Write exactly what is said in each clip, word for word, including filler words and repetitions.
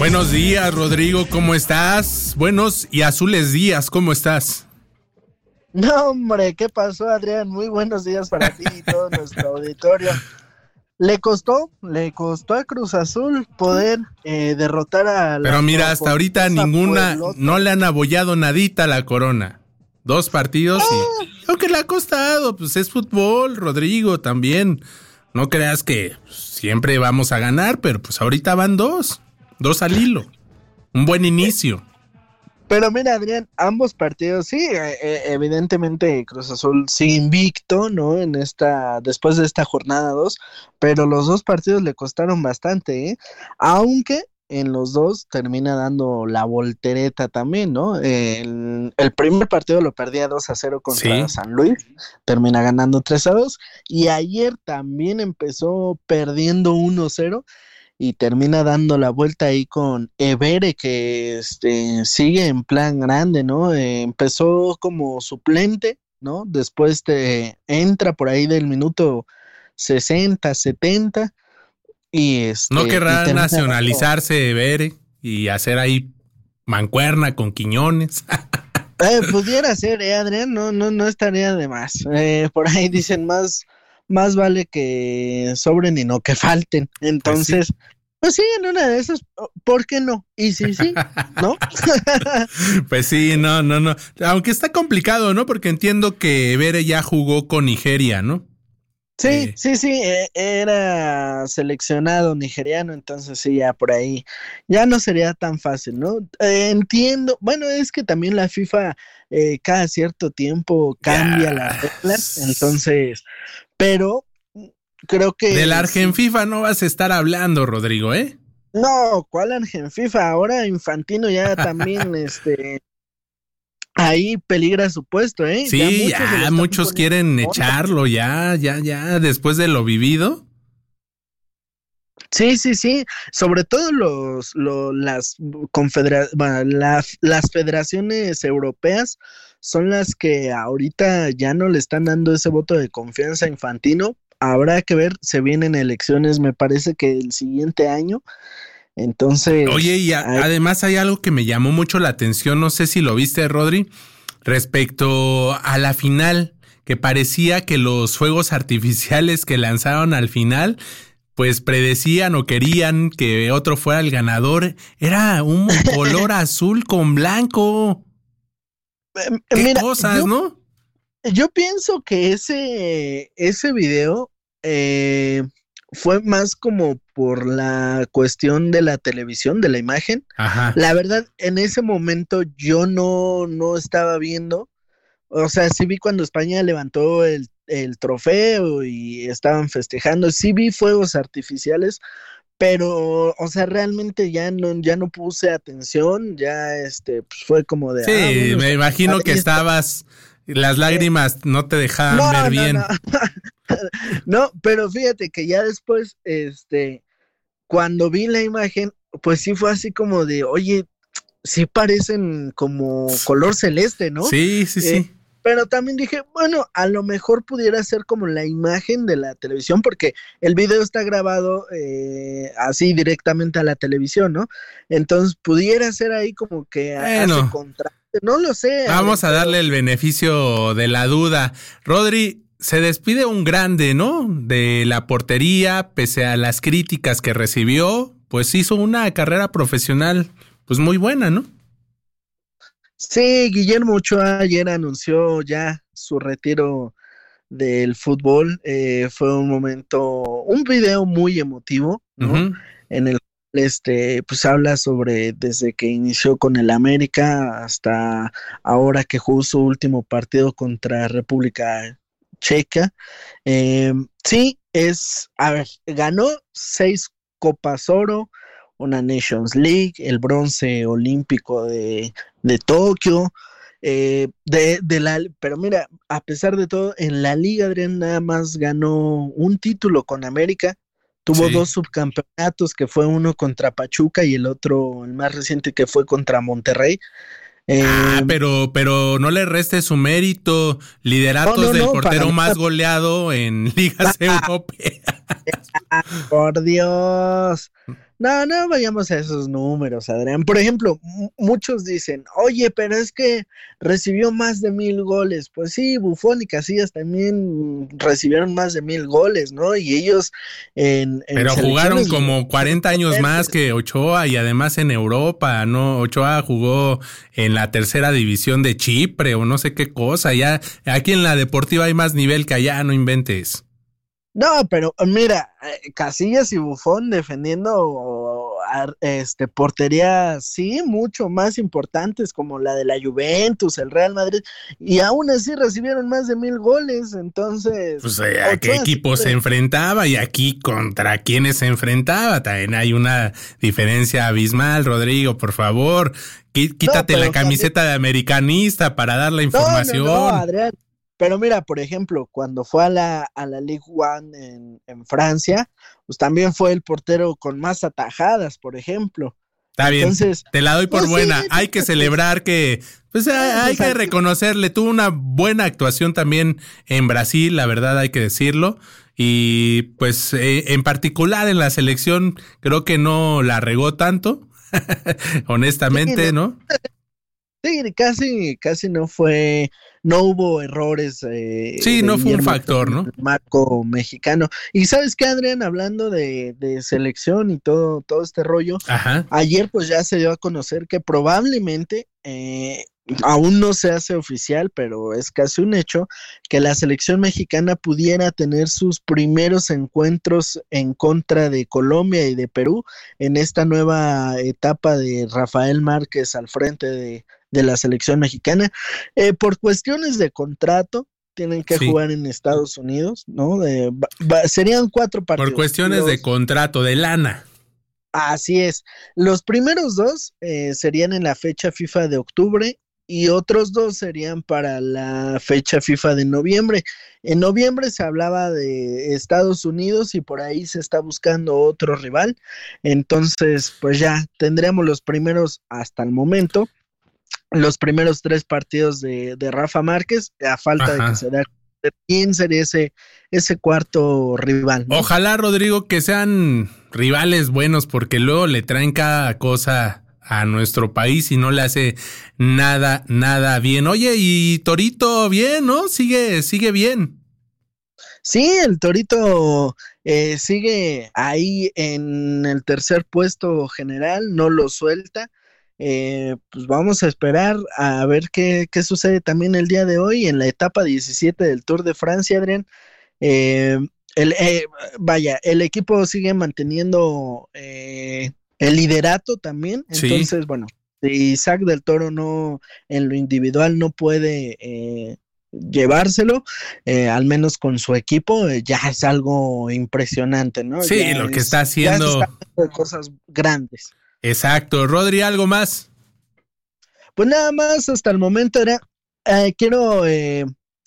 Buenos días, Rodrigo, ¿cómo estás? Buenos y azules días, ¿cómo estás? No, hombre, ¿qué pasó, Adrián? Muy buenos días para ti y todo nuestro auditorio. Le costó, le costó a Cruz Azul poder eh, derrotar a la... Pero mira, hasta ahorita ninguna, Pueblota. no le han abollado nadita a la Corona. Dos partidos y lo que le ha costado, pues es fútbol, Rodrigo, también. No creas que siempre vamos a ganar, pero pues ahorita van dos, dos al hilo. Un buen inicio. Pero mira, Adrián, ambos partidos, sí, eh, evidentemente Cruz Azul sigue invicto, ¿no? En esta, después de esta jornada dos, pero los dos partidos le costaron bastante, ¿eh? Aunque en los dos termina dando la voltereta también, ¿no? El, el primer partido lo perdía dos a cero contra Sí. San Luis, termina ganando tres a dos, y ayer también empezó perdiendo uno a cero, y termina dando la vuelta ahí con Evere, que este, sigue en plan grande, ¿no? Eh, empezó como suplente, ¿no? Después te entra por ahí del minuto sesenta, setenta, y este... ¿No y querrá termina nacionalizarse Bere y hacer ahí mancuerna con Quiñones? Eh, pudiera ser, eh, Adrián, no, no, no estaría de más. Eh, por ahí dicen más, más vale que sobren y no que falten. Entonces, pues sí, en una de esas, ¿por qué no? Y sí, sí, ¿no? Pues sí, no, no, no. Aunque está complicado, ¿no? Porque entiendo que Bere ya jugó con Nigeria, ¿no? Sí, Eh, sí, sí, eh, era seleccionado nigeriano, entonces sí, ya por ahí ya no sería tan fácil, ¿no? Eh, entiendo, bueno, es que también la FIFA eh, cada cierto tiempo cambia ya. las reglas, entonces, pero creo que Del sí. Argenfifa no vas a estar hablando, Rodrigo, ¿eh? No, ¿cuál Argenfifa? Ahora Infantino ya también, este, ahí peligra su puesto, ¿eh? Ya Sí, muchos se lo ya están muchos poniendo quieren en contra. echarlo, ya, ya, ya, después de lo vivido. Sí, sí, sí, sobre todo los, lo- las confedera- bueno, las, las federaciones europeas son las que ahorita ya no le están dando ese voto de confianza a Infantino. Habrá que ver, se vienen elecciones, me parece que el siguiente año, Oye, entonces, y a- hay- además hay algo que me llamó mucho la atención, no sé si lo viste, Rodri, respecto a la final, que parecía que los fuegos artificiales que lanzaron al final, pues predecían o querían que otro fuera el ganador. Era un color azul con blanco. eh, Qué mira, cosas, yo ¿no? Yo pienso que ese, ese video eh, fue más como por la cuestión de la televisión, de la imagen. Ajá. La verdad, en ese momento yo no, no estaba viendo, o sea, sí vi cuando España levantó el, el trofeo y estaban festejando, sí vi fuegos artificiales, pero, o sea, realmente ya no, ya no puse atención, ya este, pues fue como de, ah, Sí, bueno, me está- imagino que ahí está. estabas, las Eh, lágrimas no te dejaban ver no, no, no. bien. No, pero fíjate que ya después, este, cuando vi la imagen, pues sí fue así como de, oye, sí parecen como color celeste, ¿no? Sí, sí, Eh, sí. pero también dije, bueno, a lo mejor pudiera ser como la imagen de la televisión, porque el video está grabado eh, así directamente a la televisión, ¿no? Entonces pudiera ser ahí como que ha- hace Bueno, contraste, no lo sé, Adrián, vamos a pero darle el beneficio de la duda. Rodri, se despide un grande, ¿no? De la portería, pese a las críticas que recibió, pues hizo una carrera profesional, pues muy buena, ¿no? sí, Guillermo Ochoa ayer anunció ya su retiro del fútbol. Eh, fue un momento, un video muy emotivo, ¿no? Ujú. En el cual este, pues habla sobre desde que inició con el América hasta ahora que jugó su último partido contra República Checa. Eh, sí, es, a ver, ganó seis Copas Oro, una Nations League, el bronce olímpico de, de Tokio, eh, de, de la, pero mira, a pesar de todo, en la Liga Adrián nada más ganó un título con América, tuvo Sí. dos subcampeonatos, que fue uno contra Pachuca y el otro, el más reciente, que fue contra Monterrey. Eh, Ah, pero, pero no le reste su mérito. no, Lideratos no, del no, para portero más nada. goleado en ligas europeas. Ah, por Dios. No, no vayamos a esos números, Adrián. Por ejemplo, m- muchos dicen, oye, pero es que recibió más de mil goles. Pues sí, Buffon y Casillas también recibieron más de mil goles, ¿no? Y ellos en, en Pero jugaron selecciones como cuarenta años más que Ochoa y además en Europa, ¿no? Ochoa jugó en la tercera división de Chipre o no sé qué cosa. Ya aquí en la deportiva hay más nivel que allá, no inventes. No, pero mira, eh, Casillas y Buffon defendiendo a- este porterías sí mucho más importantes como la de la Juventus, el Real Madrid, y aún así recibieron más de mil goles, entonces Pues eh, a qué Ochoa equipo se siempre- enfrentaba y aquí contra quiénes se enfrentaba. También hay una diferencia abismal, Rodrigo, por favor. Qui- Quítate pero la camiseta de americanista para dar la No, información. no, no, Adrián. Pero mira, por ejemplo, cuando fue a la, a la Ligue One en, en Francia, pues también fue el portero con más atajadas, por ejemplo. Está bien, Entonces, te la doy por pues sí, buena. Hay que pues, celebrar que, pues hay, hay que exacto. reconocerle. Tuvo una buena actuación también en Brasil, la verdad hay que decirlo. Y pues eh, en particular en la selección creo que no la regó tanto, honestamente, Sí, ¿no? Sí, casi, casi no fue, no hubo errores eh, Sí, de no fue un Guillermo factor, Ochoa ¿no? en el marco mexicano. Y sabes qué, Adrián, hablando de, de selección y todo, todo este rollo, Ajá. ayer pues ya se dio a conocer que probablemente, eh, aún no se hace oficial, pero es casi un hecho, que la selección mexicana pudiera tener sus primeros encuentros en contra de Colombia y de Perú en esta nueva etapa de Rafael Márquez al frente de, de la selección mexicana. Eh, por cuestiones de contrato, tienen que Sí. jugar en Estados Unidos, ¿no? De, va- va- serían cuatro partidos. Por cuestiones Los- de contrato, de lana. Así es. Los primeros dos eh, serían en la fecha FIFA de octubre y otros dos serían para la fecha FIFA de noviembre. En noviembre se hablaba de Estados Unidos y por ahí se está buscando otro rival. Entonces, pues ya tendremos los primeros hasta el momento, los primeros tres partidos de, de Rafa Márquez, a falta de Ajá. que se dé a conocer quién sería ese, ese cuarto rival, ¿no? Ojalá, Rodrigo, que sean rivales buenos, porque luego le traen cada cosa a nuestro país y no le hace nada, nada bien. Oye, y Torito, bien, ¿no? Sigue, sigue bien. Sí, el Torito eh, sigue ahí en el tercer puesto general, no lo suelta. Eh, pues vamos a esperar a ver qué, qué sucede también el día de hoy en la etapa diecisiete del Tour de Francia, Adrián. Eh, el, eh, vaya, el equipo sigue manteniendo eh, el liderato también. Sí. Entonces, bueno, si Isaac del Toro no, en lo individual no puede eh, llevárselo, eh, al menos con su equipo, eh, ya es algo impresionante, ¿no? Sí, Ya lo que es- está ya se haciendo. está hablando de cosas grandes. Exacto. Rodri, ¿algo más? Pues nada más hasta el momento era, eh, quiero eh,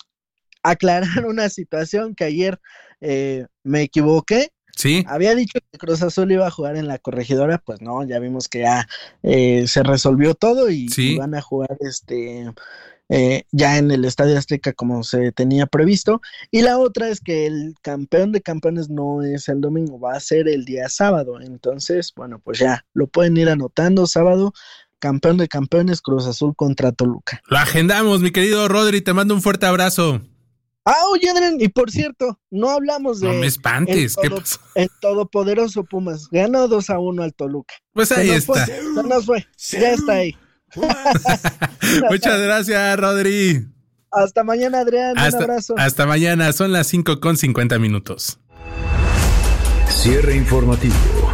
aclarar una situación que ayer eh, me equivoqué. Sí. Había dicho que Cruz Azul iba a jugar en la Corregidora, pues no, ya vimos que ya eh, se resolvió todo y, Sí. y van a jugar este eh, ya en el Estadio Azteca como se tenía previsto. Y la otra es que el campeón de campeones no es el domingo, va a ser el día sábado. Entonces, bueno, pues ya lo pueden ir anotando, sábado, campeón de campeones, Cruz Azul contra Toluca. Lo agendamos, mi querido Rodri, te mando un fuerte abrazo. Ah, oye, Adrián, y por cierto, no hablamos de No me espantes, el, ¿qué todo- pasó? el todopoderoso Pumas. Ganó dos a uno al Toluca. Pues Se ahí nos está. fue, se nos fue, ya está ahí. Muchas gracias, Rodri. Hasta mañana, Adrián, un Hasta, abrazo. hasta mañana, son las cinco con cincuenta minutos. Cierre informativo.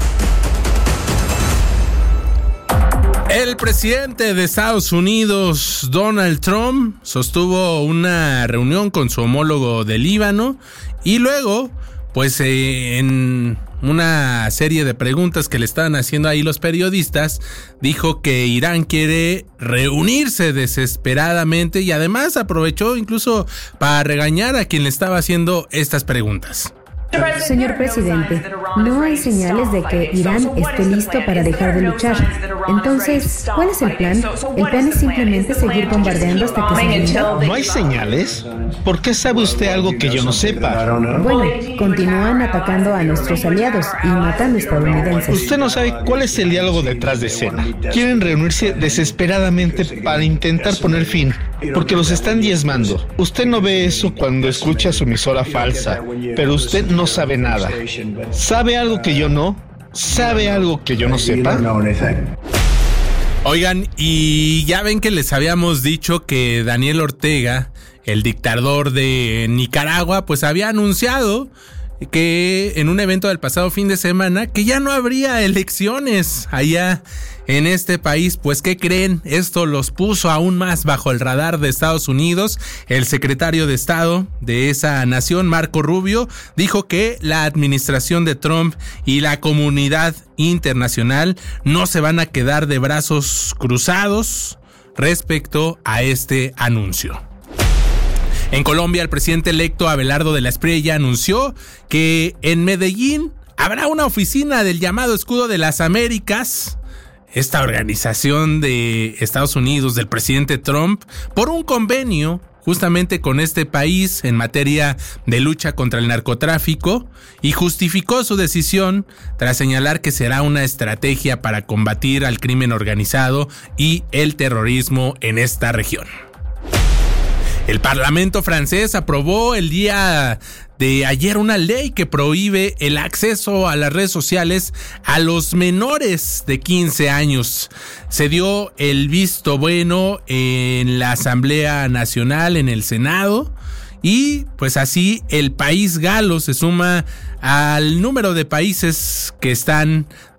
El presidente de Estados Unidos, Donald Trump, sostuvo una reunión con su homólogo de Líbano y luego, pues eh, en una serie de preguntas que le estaban haciendo ahí los periodistas, dijo que Irán quiere reunirse desesperadamente y además aprovechó incluso para regañar a quien le estaba haciendo estas preguntas. Señor presidente, no hay señales de que Irán esté listo para dejar de luchar. Entonces, ¿cuál es el plan? El plan es simplemente seguir bombardeando hasta que se rinda. ¿No hay señales? ¿Por qué sabe usted algo que yo no sepa? Bueno, continúan atacando a nuestros aliados y matando estadounidenses. Usted no sabe cuál es el diálogo detrás de escena. Quieren reunirse desesperadamente para intentar poner fin, porque los están diezmando. Usted no ve eso cuando escucha su emisora falsa, pero usted no sabe nada. ¿Sabe algo que yo no? ¿Sabe algo que yo no sepa? Oigan, y ya ven que les habíamos dicho que Daniel Ortega, el dictador de Nicaragua, pues había anunciado que en un evento del pasado fin de semana que ya no habría elecciones allá en este país. Pues ¿qué creen? Esto los puso aún más bajo el radar de Estados Unidos. El secretario de Estado de esa nación, Marco Rubio, dijo que la administración de Trump y la comunidad internacional no se van a quedar de brazos cruzados respecto a este anuncio. En Colombia, el presidente electo Abelardo de la Espriella anunció que en Medellín habrá una oficina del llamado Escudo de las Américas, esta organización de Estados Unidos del presidente Trump, por un convenio justamente con este país en materia de lucha contra el narcotráfico, y justificó su decisión tras señalar que será una estrategia para combatir al crimen organizado y el terrorismo en esta región. El Parlamento francés aprobó el día de ayer una ley que prohíbe el acceso a las redes sociales a los menores de quince años. Se dio el visto bueno en la Asamblea Nacional, en el Senado, y pues así el país galo se suma al número de países que están